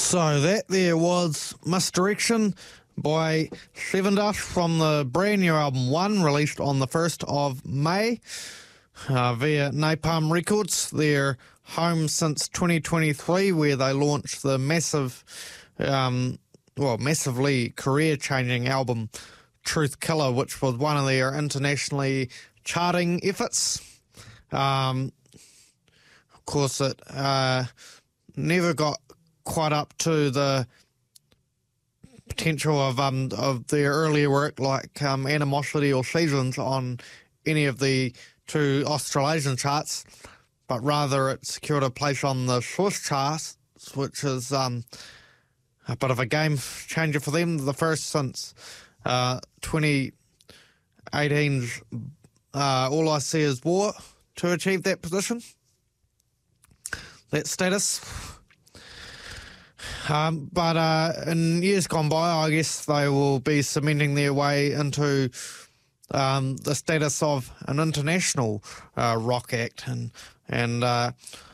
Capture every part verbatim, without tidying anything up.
So that there was Misdirection by Sevendust from the brand new album One, released on the first of May uh, via Napalm Records. They're home since twenty twenty-three, where they launched the massive, um, well, massively career-changing album Truth Killer, which was one of their internationally charting efforts. Um, of course, it uh, never got quite up to the potential of um of their earlier work, like um, Animosity or Seasons, on any of the two Australasian charts, but rather it secured a place on the Swiss charts, which is um a bit of a game changer for them, the first since uh, twenty eighteen's uh, All I See Is War to achieve that position, that status. Um, but uh, in years gone by, I guess they will be cementing their way into um, the status of an international uh, rock act, and and uh,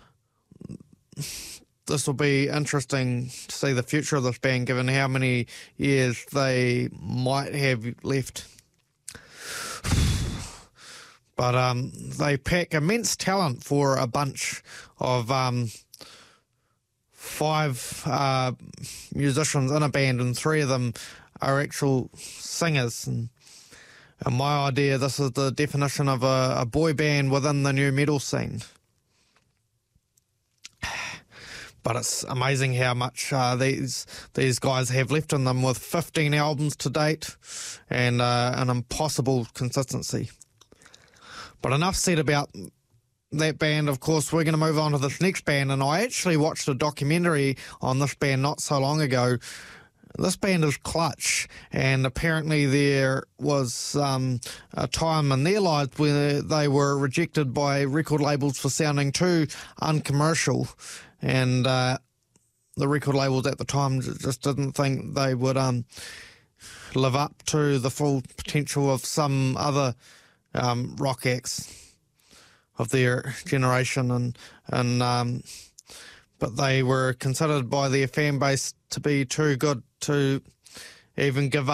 this will be interesting to see the future of this band, given how many years they might have left. But um, they pack immense talent for a bunch of um, five uh, musicians in a band, and three of them are actual singers. And in my idea, this is the definition of a, a boy band within the new metal scene. But it's amazing how much uh, these these guys have left in them, with fifteen albums to date and uh, an impossible consistency. But enough said about that band. Of course, we're going to move on to this next band, and I actually watched a documentary on this band not so long ago. This band is Clutch, and apparently there was um, a time in their lives where they were rejected by record labels for sounding too uncommercial, and uh, the record labels at the time just didn't think they would um, live up to the full potential of some other um, rock acts of their generation, and and um, but they were considered by their fan base to be too good to even give up.